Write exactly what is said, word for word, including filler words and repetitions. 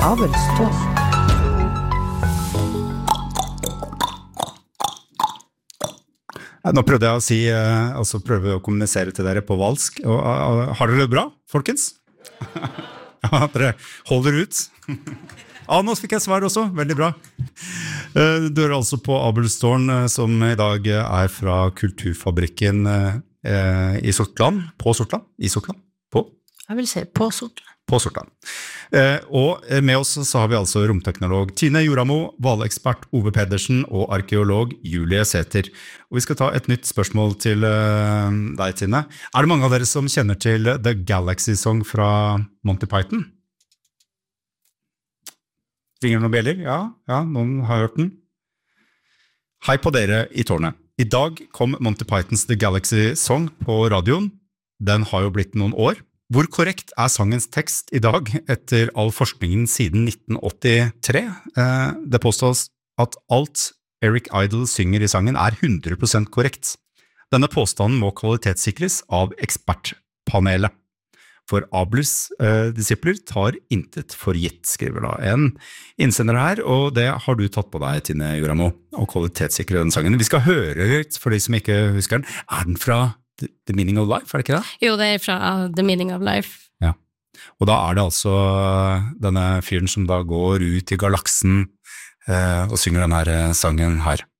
Abel Stål. Nå prøvde jeg å si, altså prøve å kommunisere til dere på valsk. Og, og, har dere det bra, folkens? Ja, dere holder ut. Ja, nå fikk jeg svar også, veldig bra. Du er altså på Abelstårn, som i dag er fra Kulturfabrikken i Sortland, på Sortland, i Sortland, på? Jeg vil si på Sortland. På Sortland. Eh, og med oss så har vi altså romteknolog Tine Joramo, valekspert Ove Pedersen og arkeolog Julie Sæther. Og vi skal ta et nytt spørsmål til uh, deg, Tine. Er det mange av dere som kjenner til The Galaxy Song fra Monty Python? Ringer det noen bjeller? Ja, ja, noen har hørt den. Hei på dere i tårnet. I dag kom Monty Pythons The Galaxy Song på radioen. Den har jo blitt noen år. Hvor korrekt er sangens tekst i dag etter all forskningen siden nitten åttitre? Det påstås at alt Eric Idle synger i sangen er hundre prosent korrekt. Denne påstanden må kvalitetssikres av ekspertpanelet. For Abels eh, disipler tar intet for gitt, skriver da en innsender her, og det har du tatt på deg, Tine Joramo, å kvalitetssikre den sangen. Vi skal høre litt, for de som ikke husker den. Er den fra The Meaning of Life, er det ikke det? Jo, det er fra The Meaning of Life. Ja, og da er det altså denne fyren som da går ut i galaksen eh, og synger denne sangen her.